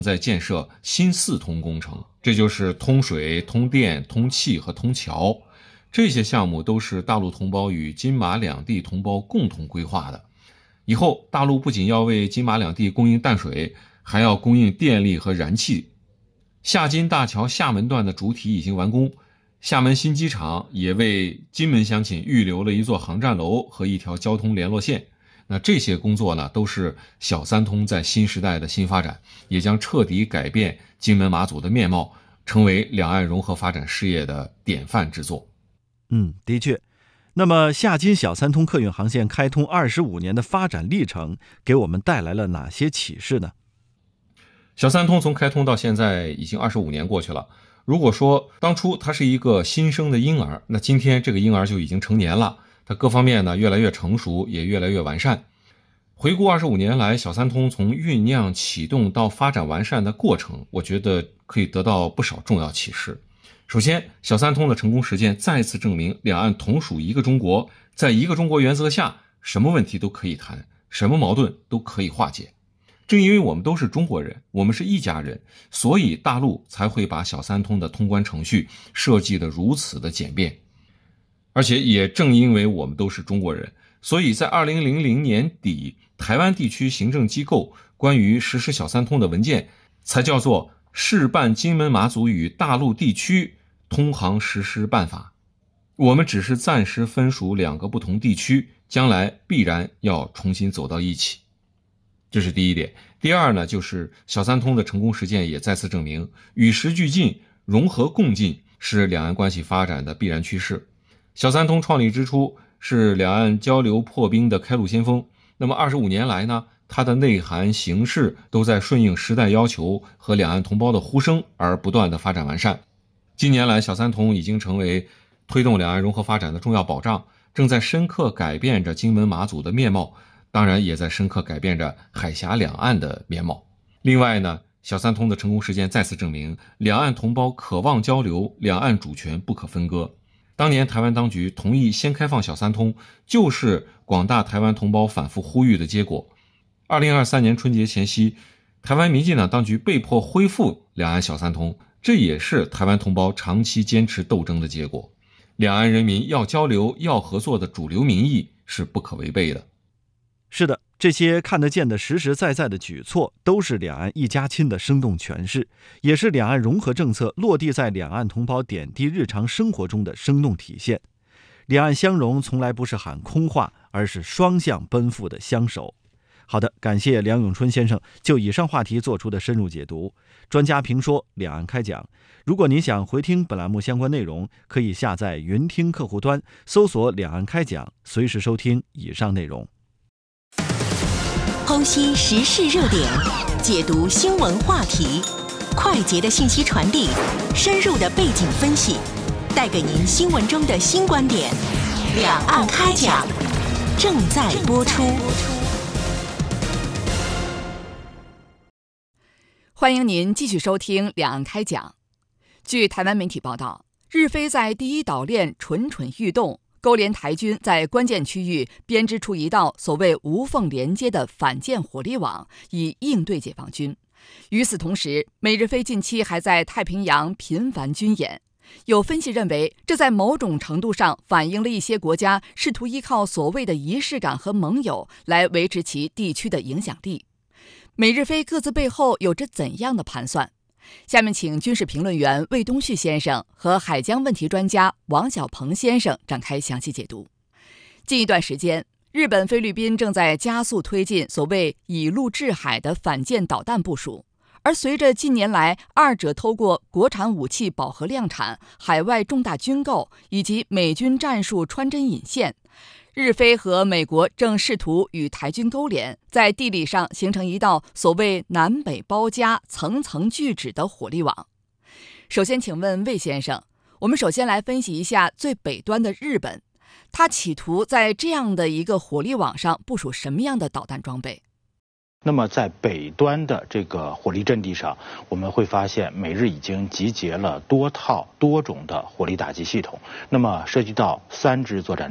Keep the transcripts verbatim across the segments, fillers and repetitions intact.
在建设新四通工程，这就是通水、通电、通气和通桥。这些项目都是大陆同胞与金马两地同胞共同规划的。以后大陆不仅要为金马两地供应淡水，还要供应电力和燃气。厦金大桥厦门段的主体已经完工，厦门新机场也为金门乡亲预留了一座航站楼和一条交通联络线。那这些工作呢，都是小三通在新时代的新发展，也将彻底改变金门马祖的面貌，成为两岸融合发展事业的典范之作。 嗯，的确。那么厦金小三通客运航线开通二十五年的发展历程，给我们带来了哪些启示呢？ 小三通从开通到现在已经二十五年过去了。如果说当初它是一个新生的婴儿，那今天这个婴儿就已经成年了，它各方面呢越来越成熟，也越来越完善。回顾二十五年来小三通从酝酿启动到发展完善的过程，我觉得可以得到不少重要启示。首先，小三通的成功实践再次证明两岸同属一个中国，在一个中国原则下，什么问题都可以谈，什么矛盾都可以化解。正因为我们都是中国人，我们是一家人，所以大陆才会把小三通的通关程序设计得如此的简便。而且也正因为我们都是中国人，所以在二零零零年底，台湾地区行政机构关于实施小三通的文件才叫做《示办金门马祖与大陆地区通航实施办法》。我们只是暂时分属两个不同地区，将来必然要重新走到一起。这是第一点。第二呢，就是小三通的成功实践也再次证明，与时俱进、融合共进是两岸关系发展的必然趋势。小三通创立之初是两岸交流破冰的开路先锋，那么二十五年来呢，它的内涵形式都在顺应时代要求和两岸同胞的呼声而不断的发展完善。近年来，小三通已经成为推动两岸融合发展的重要保障，正在深刻改变着金门马祖的面貌，当然也在深刻改变着海峡两岸的面貌。另外呢，小三通的成功实践再次证明，两岸同胞渴望交流，两岸主权不可分割。当年台湾当局同意先开放小三通，就是广大台湾同胞反复呼吁的结果。二零二三年春节前夕，台湾民进党当局被迫恢复两岸小三通，这也是台湾同胞长期坚持斗争的结果。两岸人民要交流、要合作的主流民意是不可违背的。 是的，这些看得见的实实在在的举措，都是两岸一家亲的生动诠释，也是两岸融合政策落地在两岸同胞点滴日常生活中的生动体现。两岸相融从来不是喊空话，而是双向奔赴的相守。好的，感谢梁永春先生就以上话题做出的深入解读。专家评说，两岸开讲。如果您想回听本栏目相关内容，可以下载云听客户端，搜索两岸开讲，随时收听以上内容。 剖析时事热点，解读新闻话题，快捷的信息传递，深入的背景分析，带给您新闻中的新观点。两岸开讲正在播出。 欢迎您继续收听两岸开讲。据台湾媒体报道，日菲在第一岛链蠢蠢欲动，勾连台军在关键区域编织出一道所谓无缝连接的反舰火力网，以应对解放军。与此同时，美日菲近期还在太平洋频繁军演。有分析认为，这在某种程度上反映了一些国家试图依靠所谓的仪式感和盟友来维持其地区的影响力。美日菲各自背后有着怎样的盘算？下面请军事评论员魏东旭先生和海疆问题专家王小鹏先生展开详细解读。近一段时间，日本、菲律宾正在加速推进所谓以陆制海的反舰导弹部署，而随着近年来二者透过国产武器饱和量产、海外重大军购以及美军战术穿针引线，日菲和美国正试图与台军勾连，在地理上形成一道所谓南北包夹、层层拒止的火力网。首先请问魏先生，我们首先来分析一下最北端的日本，他企图在这样的一个火力网上部署什么样的导弹装备？ 那么在北端的这个火力阵地上，我们会发现美日已经集结了多套多种的火力打击系统，那么涉及到三支作战力量，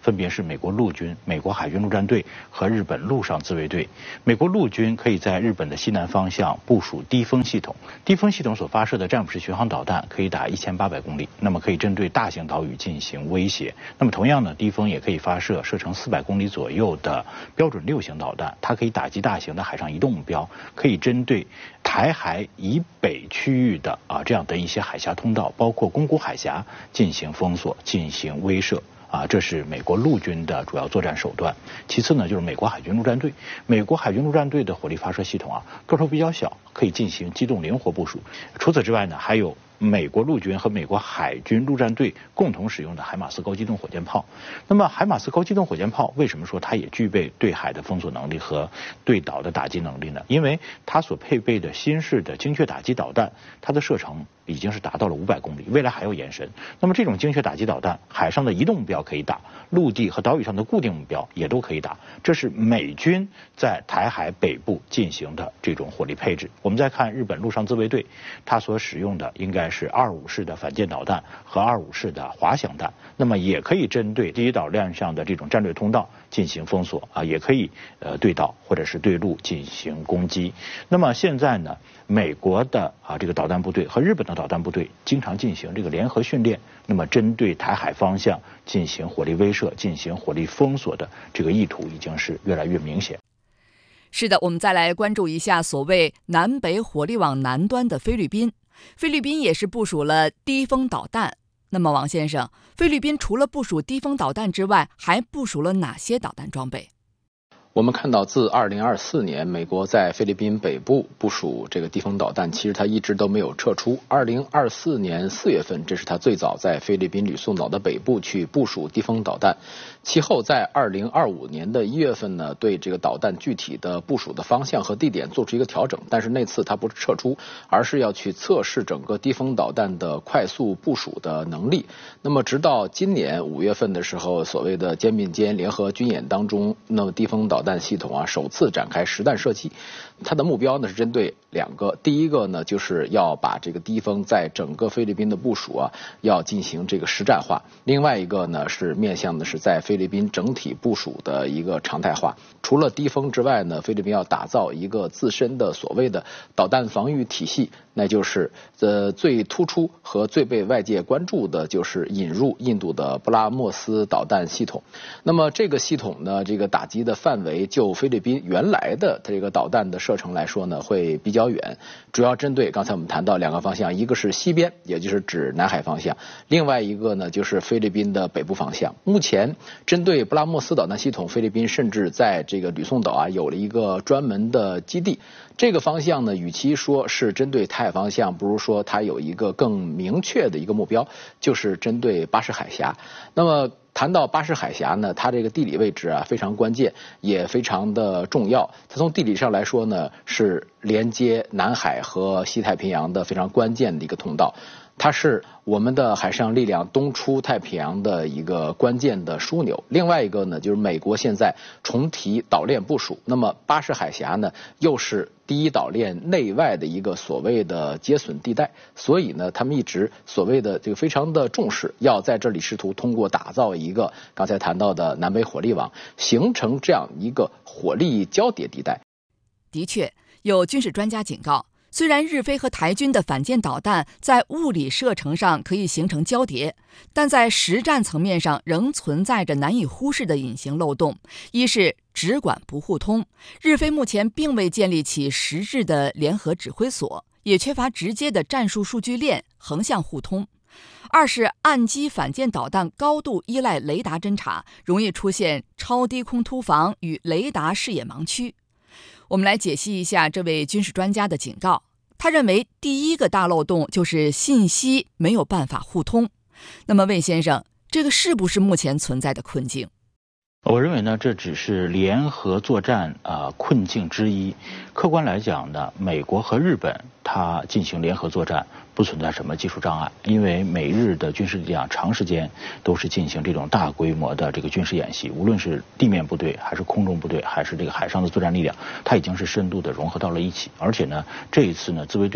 分别是美国陆军、美国海军陆战队和日本陆上自卫队。美国陆军可以在日本的西南方向部署低风系统，低风系统所发射的战斧式巡航导弹可以打一千八百公里，那么可以针对大型岛屿进行威胁。那么同样呢，低风也可以发射射程四百公里左右的标准六型导弹，它可以打击大型的海上移动目标，可以针对台海以北区域的啊这样的一些海峡通道，包括宫古海峡进行封锁、进行威慑。啊，这是美国陆军的主要作战手段。其次呢，就是美国海军陆战队。美国海军陆战队的火力发射系统啊，个头比较小，可以进行机动灵活部署。除此之外呢，还有美国陆军和美国海军陆战队共同使用的海马斯高机动火箭炮。那么海马斯高机动火箭炮为什么说它也具备对海的封锁能力和对岛的打击能力呢？因为它所配备的新式的精确打击导弹，它的射程已经是达到了五百公里，未来还要延伸。那么这种精确打击导弹，海上的移动目标可以打，陆地和岛屿上的固定目标也都可以打。这是美军在台海北部进行的这种火力配置。我们再看日本陆上自卫队，它所使用的应该是二五式的反舰导弹和二五式的滑翔弹，那么也可以针对第一岛链上的这种战略通道进行封锁啊，也可以呃对岛或者是对陆进行攻击。那么现在呢，美国的啊这个导弹部队和日本的导弹部队经常进行这个联合训练，那么针对台海方向进行火力威慑、进行火力封锁的这个意图已经是越来越明显。 是的，我们再来关注一下所谓南北火力网南端的菲律宾。菲律宾也是部署了低风导弹。那么王先生，菲律宾除了部署低风导弹之外，还部署了哪些导弹装备？ 我们看到，自二零二四年，美国在菲律宾北部部署这个低风导弹，其实它一直都没有撤出。二零二四年四月份，这是它最早在菲律宾吕宋岛的北部去部署低风导弹。其后在二零二五年的一月份呢，对这个导弹具体的部署的方向和地点做出一个调整，但是那次它不是撤出，而是要去测试整个低风导弹的快速部署的能力。那么直到今年五月份的时候，所谓的肩并肩联合军演当中，那么低风导弹系统啊首次展开实弹射击，它的目标呢是针对两个，第一个呢就是要把这个低风在整个菲律宾的部署啊要进行这个实战化，另外一个呢是面向的是在菲律宾整体部署的一个常态化。除了低风之外呢，菲律宾要打造一个自身的所谓的导弹防御体系，那就是呃最突出和最被外界关注的就是引入印度的布拉莫斯导弹系统。那么这个系统呢，这个打击的范围就菲律宾原来的这个导弹的射程来说呢会比较远，主要针对刚才我们谈到两个方向，一个是西边，也就是指南海方向，另外一个呢就是菲律宾的北部方向。目前针对布拉莫斯导弹系统，菲律宾甚至在这个吕宋岛啊有了一个专门的基地。这个方向呢，与其说是针对台海方向，不如说它有一个更明确的一个目标，就是针对巴士海峡。那么谈到巴士海峡呢，它这个地理位置啊非常关键，也非常的重要。它从地理上来说呢，是连接南海和西太平洋的非常关键的一个通道。它是我们的海上力量东出太平洋的一个关键的枢纽。另外一个呢，就是美国现在重提岛链部署，那么巴士海峡呢，又是第一岛链内外的一个所谓的接损地带，所以呢，他们一直所谓的这个非常的重视，要在这里试图通过打造一个刚才谈到的南北火力网，形成这样一个火力交叠地带。 的确，有军事专家警告，虽然日菲和台军的反舰导弹在物理射程上可以形成交叠，但在实战层面上仍存在着难以忽视的隐形漏洞。一是直管不互通，日菲目前并未建立起实质的联合指挥所，也缺乏直接的战术数据链横向互通。二是岸基反舰导弹高度依赖雷达侦察，容易出现超低空突防与雷达视野盲区。我们来解析一下这位军事专家的警告。他认为第一个大漏洞就是信息没有办法互通。那么魏先生，这个是不是目前存在的困境？ 我认为呢，这只是联合作战啊、呃、困境之一。客观来讲呢，美国和日本它进行联合作战不存在什么技术障碍，因为美日的军事力量长时间都是进行这种大规模的这个军事演习，无论是地面部队还是空中部队还是这个海上的作战力量，它已经是深度的融合到了一起。而且呢，这一次呢，自卫队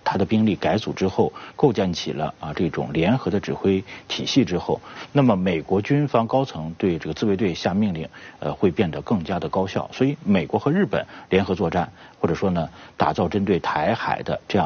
他的兵力改组之后，构建起了啊这种联合的指挥体系之后，那么美国军方高层对这个自卫队下命令，呃，会变得更加的高效。所以，美国和日本联合作战，或者说呢，打造针对台海的这样